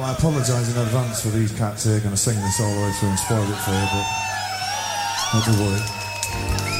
Well, I apologise in advance for these cats here going to sing this all the way through and spoil it for you, but not to worry.